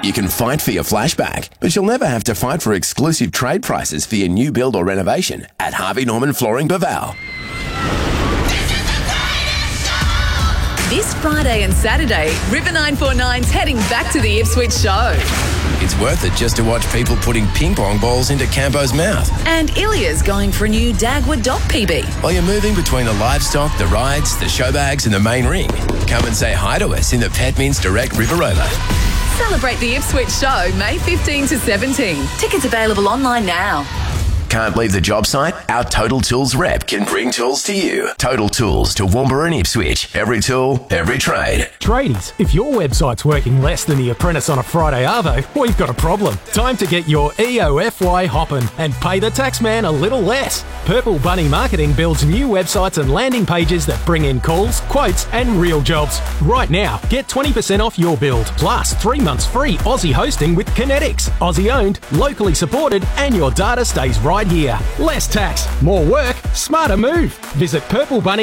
You can fight for your flashback, but you'll never have to fight for exclusive trade prices for your new build or renovation at Harvey Norman Flooring Baval. This Friday and Saturday, River 949's heading back to the Ipswich show. It's worth it just to watch people putting ping pong balls into Campo's mouth. And Ilya's going for a new Dagwood Dock PB. While you're moving between the livestock, the rides, the show bags and the main ring, come and say hi to us in the Petmins Direct River Rover. Celebrate the Ipswich show May 15 to 17. Tickets available online now. Can't leave the job site? Our Total Tools rep can bring tools to you. Total Tools to Woomba and Ipswich. Every tool, every trade. Tradies, if your website's working less than The Apprentice on a Friday arvo, we've got a problem. Time to get your EOFY hopping and pay the taxman a little less. Purple Bunny Marketing builds new websites and landing pages that bring in calls, quotes and real jobs. Right now, get 20% off your build, plus 3 months free Aussie hosting with Kinetics. Aussie owned, locally supported and your data stays right here. Less tax, more work, smarter move. Visit Purple Bunny